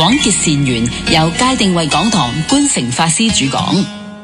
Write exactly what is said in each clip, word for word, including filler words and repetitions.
廣結善緣，由界定為港堂觀誠法師主講。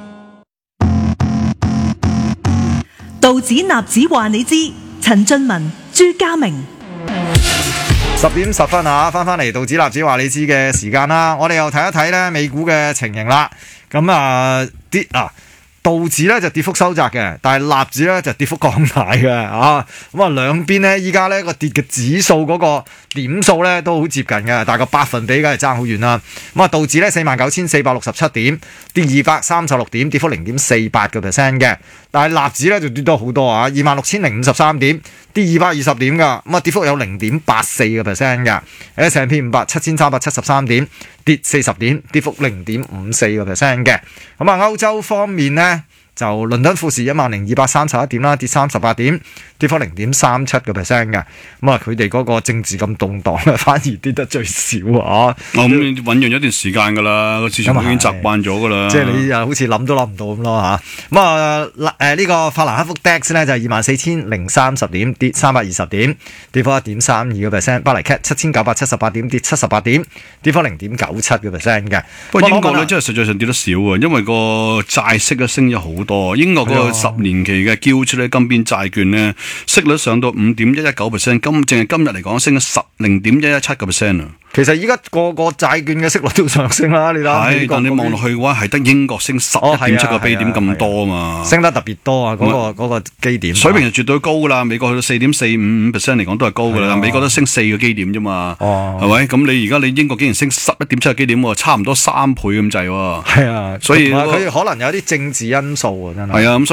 道指納指話你知，陳俊文、朱家明。 十點十分啊，翻翻嚟道指納指話你知嘅時間啦，我哋又睇一睇咧美股嘅情形啦。咁啊啲啊。道指咧就跌幅收窄嘅，但係納指咧就跌幅擴大嘅啊！咁啊兩邊咧依家咧個跌嘅指數嗰個點數咧都好接近嘅，但係個百分比梗係爭好遠啦。咁啊道指咧四萬九千四百六十七點，跌二百三十六點，跌幅零點四八個 percent 嘅。但係納指咧就跌多好多啊，二萬六千零五十三點，跌二百二十點噶，咁啊跌幅有零點八四個 percent 嘅。S and P 五百七千三百七十三點，跌四十點，跌幅零點五四個 percent 嘅。咁啊歐洲方面咧。就倫敦富時一萬零二百三十一點啦，跌三十八點，跌幅零點三七個 percent 嘅。咁啊，佢哋嗰個政治咁動盪，反而跌得最少啊！ 我咁醖釀咗一段時間㗎啦，個市場已經習慣咗㗎啦。 即係你又好似諗都諗唔到咁咯嚇。咁啊誒呢個法蘭克福 D A X 咧就係二萬四千零三十點，跌三百二十點，跌幅一點三二個 percent。巴黎 C A T 七千九百七十八點，跌七十八點，跌幅零點九七個 percent 嘅。 不過英國咧真係實際上跌得少啊，因為個債息咧升咗好多。英國嗰個十年期嘅 Gilt 咧金邊債券咧息率上到五點一一九 percent， 今淨係今日嚟講升咗十零點一一七個 percent 啊！ 其實依家個個債券嘅息率都上升啦，你睇。 係，但你望落去嘅話，係得英國升十一點七個基點咁多啊嘛， 升得特別多啊！嗰、嗰個嗰、嗰個基點水平就絕對高噶啦。美國去到四點四五五 percent 嚟講都係高噶啦，美國都升四個基點啫嘛，係咪？咁你而家你英國竟然升十一點七個基點喎，差唔多三倍咁滯喎。 係啊， 所以佢可能有啲政治因素啊，真係。 係啊，咁